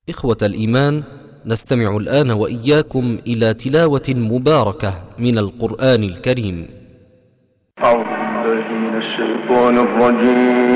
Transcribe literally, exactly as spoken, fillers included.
إخوة الإيمان، نستمع الآن وإياكم إلى تلاوة مباركة من القرآن الكريم. أعوذ بالله من الشيطان الرجيم.